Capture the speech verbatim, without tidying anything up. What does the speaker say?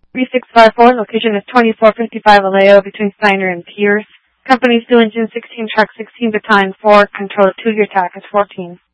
three six five four, location is twenty-four fifty-five Vallejo between Steiner and Pierce. Company still engine sixteen, truck sixteen, battalion four, control two, your tack is fourteen.